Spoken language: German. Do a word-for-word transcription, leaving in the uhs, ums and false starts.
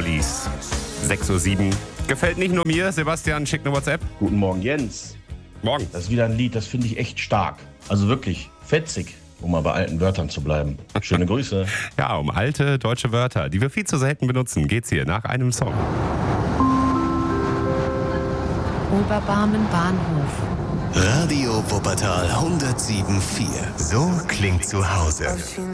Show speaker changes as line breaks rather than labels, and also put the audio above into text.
Ollis. sechs Uhr sieben. Gefällt nicht nur mir. Sebastian, schick eine WhatsApp.
Guten Morgen, Jens.
Morgen.
Das ist wieder ein Lied, das finde ich echt stark. Also wirklich fetzig, um mal bei alten Wörtern zu bleiben. Schöne Grüße.
Ja, um alte deutsche Wörter, die wir viel zu selten benutzen, geht's hier nach einem Song.
Oberbarmen Bahnhof.
Radio Wuppertal hundertsieben Komma vier. So klingt zu Hause.